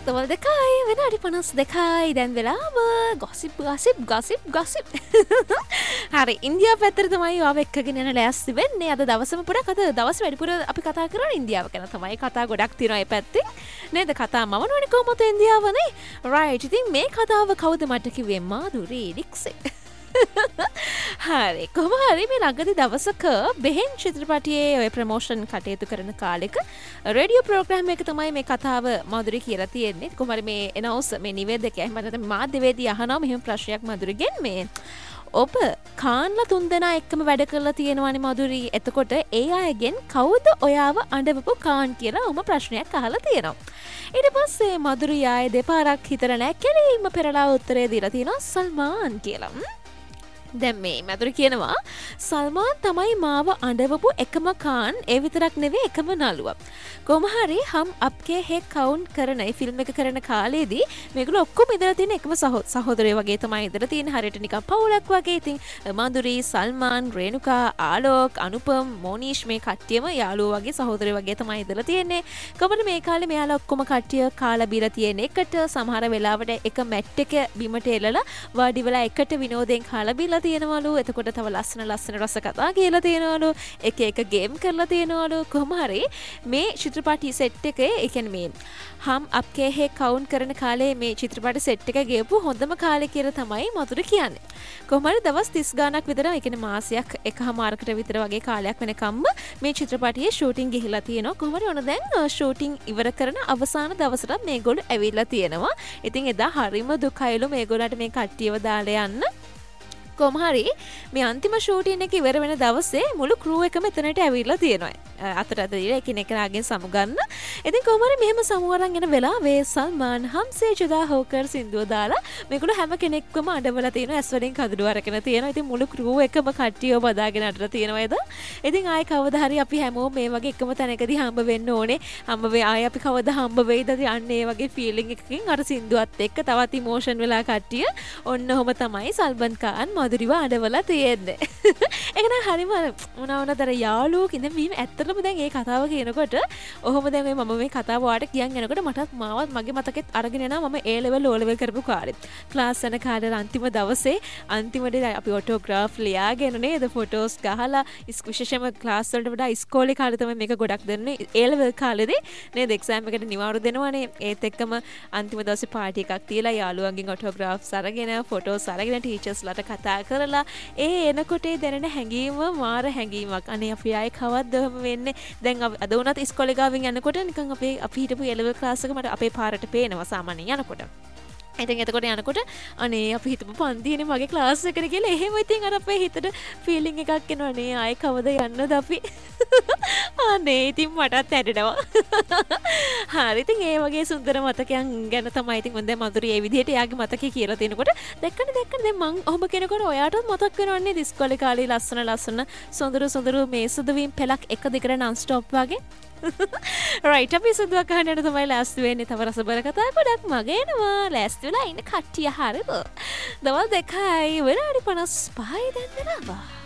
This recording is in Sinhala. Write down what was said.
තවල් දෙකයි වෙනාඩි 52යි දැන් වෙලාව ගොසිප් හරි ඉන්දියාව පැත්තට තමයි ආව එක්කගෙන යන ලෑස්ති වෙන්නේ අද දවසම පොඩක් අද දවස් වැඩිපුර අපි කතා කරන්නේ ඉන්දියාව ගැන තමයි කතා ගොඩක් තියෙනවා ඒ පැත්තේ නේද කතා මවනවනේ කොහොමද ඉන්දියාවනේ රයිට් ඉතින් මේ කතාව කවුද මට කිව්වේ මාදුරි ඩික්සේ හරි කොහොම හරි මේ ළඟදී දවසක බෙහෙන් චිත්‍රපටයේ ඔය ප්‍රමෝෂන් කටයුතු කරන කාලෙක රේඩියෝ ප්‍රෝග්‍රෑම් එක තමයි මේ කතාව මාදුරි කියලා තියෙන්නේ කොහොම හරි මේ එනවුස් මේ නිවේදකයා එහෙම නැත්නම් මාධ්‍යවේදී අහනවා මෙහෙම ප්‍රශ්නයක් මාදුරිගෙන් මේ ඔබ කාන්ලා තුන්දෙනා එක්කම වැඩ කරලා තියෙනවානේ මාදුරි එතකොට ඒ අයගෙන් කවුද ඔයාව අඬවපු කාන් කියලා ඔම ප්‍රශ්නයක් අහලා තියෙනවා ඊට පස්සේ මාදුරි ආයේ දෙපාරක් හිතලා නැහැ කෙලින්ම පෙරලා උත්තරේ දීලා තියෙනවා සල්මාන් කියලා දැන් මේ මැදුරු කියනවා සල්මාන් තමයි මාව අඬවපු එකම කාන් ඒ විතරක් නෙවෙයි එකම නළුවා. කොහොම හරි හම් අප්ගේ හේ කවුන්ට් කරන ඒ ෆිල්ම් එක කරන කාලේදී මේගොල්ලෝ ඔක්කොම ඉඳලා තියෙන එකම සහෝදරයෝ වගේ තමයි ඉඳලා තියෙන හරියට නිකන් පවුලක් වගේ. ඉතින් මధుරි, සල්මාන්, රේණුකා, ආලෝක්, අනුපම්, මොනීෂ් මේ කට්ටියම යාළුවෝ වගේ සහෝදරයෝ වගේ තමයි ඉඳලා තියෙන්නේ. කොහොමද මේ කාලේ මෙයාලා ඔක්කොම කට්ටිය කාලා බීලා තියෙන එකට සමහර වෙලාවට එක මැට් එක බිමට එලලා වාඩි වෙලා එකට විනෝදයෙන් කාලා බීලා තියෙනවලු එතකොට තව ලස්සන රස කතා කියලා තියෙනවලු එක ගේම් කරලා තියෙනවලු කොහොම හරි මේ චිත්‍රපටි සෙට් එකේ ඒ කියන්නේ මේ හම් අප්ගේ හේ කවුන්ට් කරන කාලේ මේ චිත්‍රපටි සෙට් එක ගෙවපු හොඳම කාලේ කියලා තමයි මధుර කියන්නේ කොහොම හරි දවස් 30 ගාණක් විතර ඒ කියන්නේ මාසයක් එකමාරකට විතර වගේ කාලයක් වෙනකම්ම මේ චිත්‍රපටියේ ෂූටින් ගිහිලා තියෙනවා කොහොම හරි ඔන්න දැන් ෂූටින් ඉවර කරන අවසාන දවසට මේගොල්ලෝ ඇවිල්ලා තියෙනවා ඉතින් එදා හරිම දුකයිලු මේගොල්ලන්ට මේ කට්ටියව දාලා යන්න කොහොම හරි මේ අන්තිම ෂූටින් එක ඉවර වෙන දවසේ මුළු ක්‍රූ එකම එතනට ඇවිල්ලා තියෙනවා. අතට දීලා එකිනෙකාගෙන් සමු ගන්න. ඉතින් කොහොම හරි මෙහෙම සමු අරන් යන වෙලාවේ සල්මාන් හම්සේ ජුදා හෝකර් සින්දුව දාලා මේගොල්ලෝ හැම කෙනෙක්වම අඬවලා තියෙනවා. ඇස් වලින් කඳුළු අරගෙන තියෙනවා. ඉතින් මුළු ක්‍රූ එකම කට්ටියව බදාගෙන අඬලා තියෙනවා එදා. ඉතින් ආයේ කවදා හරි අපි හැමෝම මේ වගේ එකම තැනකදී හම්බ වෙන්න ඕනේ. හම්බ වෙයි ආයේ අපි කවදා හම්බ වෙයිද අන්න ඒ වගේ ෆීලිං එකකින් අර සින්දුවත් එක්ක තවත් ඉමෝෂන් වෙලා කට්ටිය ඔන්න ඔහම තමයි සල්මන් ඛාන් මధుරිව අඬවලා තියෙන්නේ. ඒක නම් හරිම මොනවනතර යාළුවෝ කින්ද මේ ඇත්තටම දැන් මේ කතාව කියනකොට ඔහොම දැන් මම මේ කතාව ඔයාලට කියන් යනකොට මටත් මාවත් මගේ මතකෙත් අරගෙන යනවා මම A level O level කරපු කාලේ. ක්ලාස් යන කාලේ අන්තිම දවසේ අන්තිමට අපි ඔටෝග්‍රාෆ් ලියාගෙන නේද ෆොටෝස් ගහලා විශේෂයෙන්ම ක්ලාස් වලට වඩා ඉස්කෝලේ කාලේ තමයි මේක ගොඩක් දෙන්නේ. A level කාලේදී නේද එක්සෑම් එකට නිවාඩු දෙනවනේ. ඒත් එක්කම අන්තිම දවසේ පාටි එකක් තියලා යාළුවන්ගෙන් ඔටෝග්‍රාෆ්ස් අරගෙන ෆොටෝස් අරගෙන ටීචර්ස්ලාට කතා කරලා ඒ එනකොට දැනෙන හැඟීම මාර හැඟීමක්. අනේ අපි ආයේ කවද්ද ඔහම වෙන්නේ? දැන් අද වුණත් ඉස්කෝලේ ගාවින් යනකොට නිකන් අපි හිටපු A level ක්ලාස් එක මට අපේ පාරට පේනවා සාමාන්‍යයෙන් යනකොට. ඉතින් එතකොට යනකොට අනේ අපි හිතමු පන්තියනේ මගේ ක්ලාස් එකට කියලා එහෙම ඉතින් අර අපේ හිතට ෆීලිං එකක් එනවා නේ ආයේ කවද යන්නද අපි අනේ ඉතින් මටත් ඇඬෙනවා හරි ඉතින් ඒ වගේ සුන්දර මතකයන් ගැන තමයි ඉතින් මම දැන් මధుරි ඒ විදිහට එයාගේ මතකේ කියලා තිනකොට දැක්කනේ දැන් මං ඔහොම කෙනකොට ඔයාටත් මතක් වෙනවන්නේ ඉස්කෝලේ කාලේ ලස්සන සොඳුරු මේ සුදුවීම් පෙලක් එක දිගට non stop වගේ රයිට් අපි සුදුවක් අහන්නට තමයි ලෑස්ති වෙන්නේ තව රසබර කතා ගොඩක් මගේ එනවා ලෑස්ති වෙලා ඉන්න කට්ටිය හරිද දවල් 2යි වෙනාඩි 55යි දැන් වෙනවා